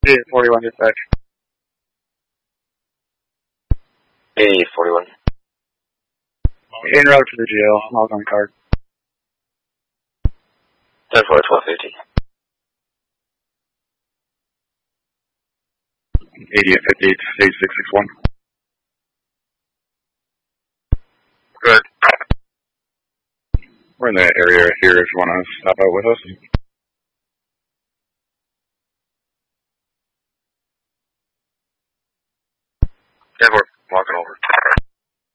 Yeah, 41 dispatch. Hey, 41. En route to the jail. Log on card. 10 for 1250. 80 at 58, 8661. Good. We're in the area here if you want to stop out with us. 10 for walking over.